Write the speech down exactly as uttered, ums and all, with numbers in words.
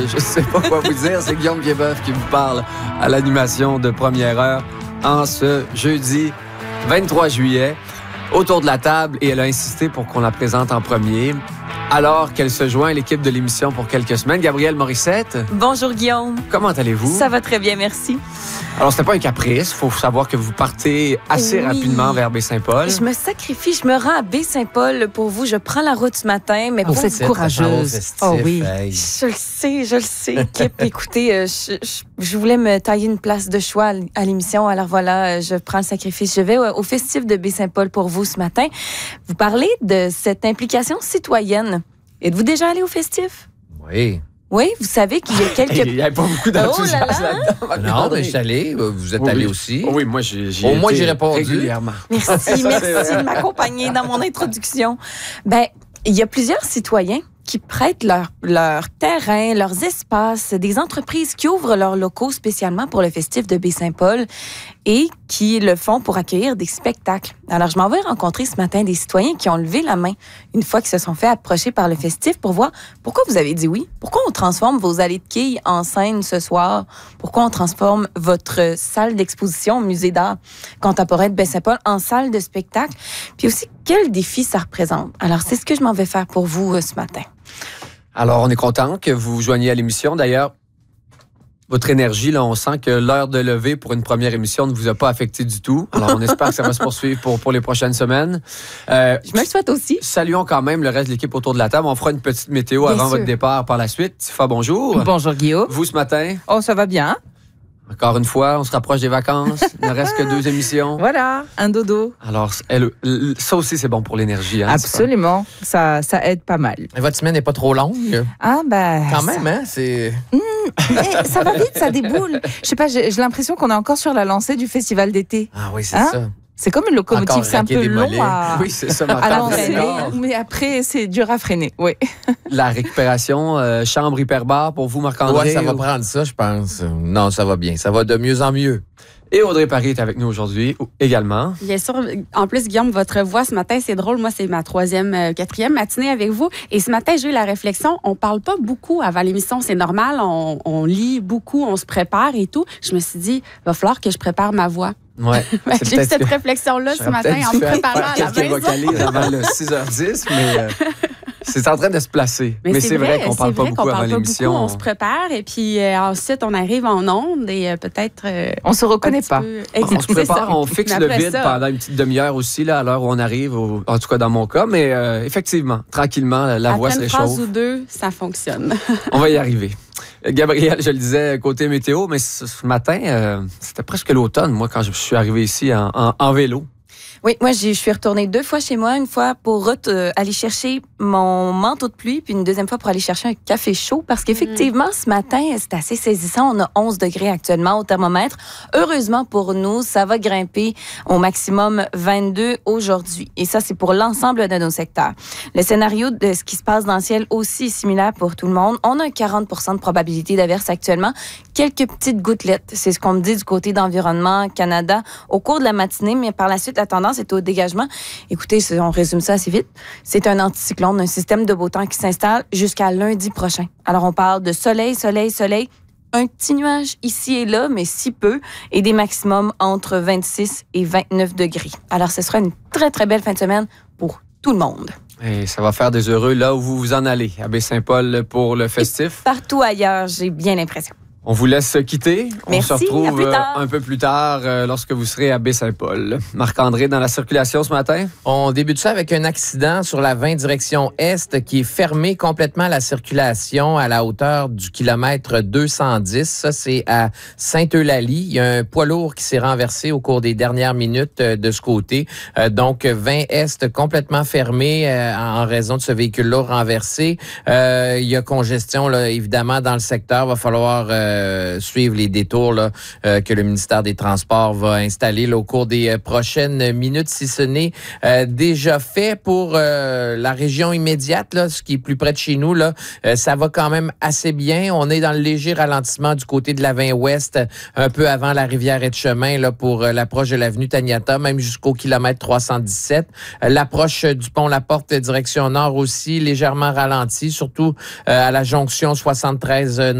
je ne sais pas quoi vous dire. C'est Guillaume Piedboeuf qui vous parle à l'animation de Première Heure en ce jeudi vingt-trois juillet. Autour de la table, et elle a insisté pour qu'on la présente en premier, alors qu'elle se joint à l'équipe de l'émission pour quelques semaines. Gabrielle Morissette. Bonjour Guillaume. Comment allez-vous? Ça va très bien, merci. Alors, c'était pas un caprice. Il faut savoir que vous partez assez oui. rapidement vers Baie-Saint-Paul. Je me sacrifie, je me rends à Baie-Saint-Paul pour vous. Je prends la route ce matin, mais Oh, pour c'est courageuse. Oh oui. Hey. Je le sais, je le sais, équipe. Écoutez, euh, je, je, je voulais me tailler une place de choix à l'émission. Alors voilà, je prends le sacrifice. Je vais au, au festif de Baie-Saint-Paul pour vous ce matin. Vous parlez de cette implication citoyenne. Êtes-vous déjà allé au festif? Oui. Oui, vous savez qu'il y a quelques... Il n'y avait pas beaucoup d'enthousiasme Oh là là. là-dedans. Non, mais je suis allé. Vous êtes Oui, allé oui. aussi. Oui, moi, j'ai, j'ai Au moins, été j'ai répondu. régulièrement. Merci, merci de m'accompagner dans mon introduction. Ben, il y a plusieurs citoyens qui prêtent leur, leur terrain, leurs espaces, des entreprises qui ouvrent leurs locaux spécialement pour le festif de Baie-Saint-Paul et qui le font pour accueillir des spectacles. Alors, je m'en vais rencontrer ce matin des citoyens qui ont levé la main une fois qu'ils se sont fait approcher par le festif pour voir pourquoi vous avez dit oui, pourquoi on transforme vos allées de quilles en scène ce soir, pourquoi on transforme votre salle d'exposition au musée d'art contemporain de Baie-Saint-Paul en salle de spectacle, puis aussi quel défi ça représente. Alors, c'est ce que je m'en vais faire pour vous euh, ce matin. Alors, on est content que vous vous joigniez à l'émission. D'ailleurs, votre énergie, là, on sent que l'heure de lever pour une première émission ne vous a pas affecté du tout. Alors, on espère que ça va se poursuivre pour, pour les prochaines semaines. Euh, Je me le souhaite aussi. Saluons quand même le reste de l'équipe autour de la table. On fera une petite météo Bien avant sûr. votre départ par la suite. Tifa, bonjour. Bonjour Guillaume. Vous, ce matin, Oh, ça va bien. encore une fois, on se rapproche des vacances. Il ne reste que deux émissions. Voilà, un dodo. Alors, elle, ça aussi, c'est bon pour l'énergie. Hein, Absolument. Ça, ça aide pas mal. Et votre semaine n'est pas trop longue? Ah, ben. Quand ça- même, hein? C'est... Eh, ça va vite, ça déboule. Je sais pas, j'ai j'ai l'impression qu'on est encore sur la lancée du festival d'été. Ah oui, c'est Hein? ça. C'est comme une locomotive, Encore c'est un raquer peu des long mollets. à, Oui, c'est ça. à Martin. lancer, D'accord. mais après, c'est dur à freiner. Oui. La récupération, euh, chambre hyperbare pour vous, Marc-André. Ouais, ça va prendre ça, je pense. Non, ça va bien. Ça va de mieux en mieux. Et Audrey Paris est avec nous aujourd'hui également. Bien sûr. En plus, Guillaume, votre voix ce matin, c'est drôle. Moi, c'est ma troisième, euh, quatrième matinée avec vous. Et ce matin, j'ai eu la réflexion, on parle pas beaucoup avant l'émission. C'est normal. On, on lit beaucoup, on se prépare et tout. Je me suis dit, il va falloir que je prépare ma voix. Ouais. Ben, C'est j'ai eu peut-être cette que- réflexion-là ce J'aurais matin peut-être en dû me faire- préparant faire à la quelques maison. vocalises avant le six heures dix, mais euh, c'est en train de se placer. Mais, c'est vrai, qu'on parle c'est pas vrai beaucoup qu'on avant parle pas l'émission. beaucoup, on se prépare et puis euh, ensuite on arrive en onde et euh, peut-être. euh, On se un reconnaît petit pas. peu- On se Exact, c'est prépare, ça. on fixe Mais le après vide ça, pendant une petite demi-heure aussi, là, à l'heure où on arrive, au- en tout cas dans mon cas. Mais euh, effectivement, tranquillement, la, la voix se après une phrase réchauffe. ou deux, ça fonctionne. On va y arriver. Euh, Gabriel, je le disais, côté météo, mais ce, ce matin, euh, c'était presque l'automne, moi, quand je suis arrivé ici en, en- en vélo. Oui, moi, j'y- je suis retournée deux fois chez moi. Une fois pour ret- euh, aller chercher mon manteau de pluie, puis une deuxième fois pour aller chercher un café chaud. Parce qu'effectivement, ce matin, c'est assez saisissant. On a onze degrés actuellement au thermomètre. Heureusement pour nous, ça va grimper au maximum vingt-deux aujourd'hui. Et ça, c'est pour l'ensemble de nos secteurs. Le scénario de ce qui se passe dans le ciel aussi est similaire pour tout le monde. On a un quarante pour cent de probabilité d'averse actuellement. Quelques petites gouttelettes. C'est ce qu'on me dit du côté d'Environnement Canada au cours de la matinée, mais par la suite, la tendance est au dégagement. Écoutez, c'est- on résume ça assez vite. C'est un anticyclone, un système de beau temps qui s'installe jusqu'à lundi prochain. Alors, on parle de soleil, soleil, soleil, un petit nuage ici et là, mais si peu, et des maximums entre vingt-six et vingt-neuf degrés. Alors, ce sera une très, très belle fin de semaine pour tout le monde. Et ça va faire des heureux là où vous vous en allez, à Baie-Saint-Paul pour le festif. Partout ailleurs, j'ai bien l'impression. On vous laisse quitter. Merci, On se retrouve à plus tard. euh, un peu plus tard euh, lorsque vous serez à Baie-Saint-Paul. Marc-André, dans la circulation ce matin? On débute ça avec un accident sur la vingt direction Est qui est fermé complètement la circulation à la hauteur du kilomètre deux cent dix. Ça, c'est à Sainte-Eulalie. Il y a un poids lourd qui s'est renversé au cours des dernières minutes euh, de ce côté. Euh, donc, vingt Est complètement fermé euh, en raison de ce véhicule-là renversé. Euh, il y a congestion, là, évidemment, dans le secteur. Il va falloir euh, suivre les détours là, euh, que le ministère des Transports va installer là, au cours des euh, prochaines minutes, si ce n'est euh, déjà fait pour euh, la région immédiate, là, ce qui est plus près de chez nous. Là, euh, ça va quand même assez bien. On est dans le léger ralentissement du côté de la vingt Ouest, un peu avant la rivière Etchemin, là, pour euh, l'approche de l'avenue Taniata, même jusqu'au kilomètre trois cent dix-sept. Euh, l'approche euh, du pont La Porte, direction nord aussi, légèrement ralentie, surtout euh, à la jonction soixante-treize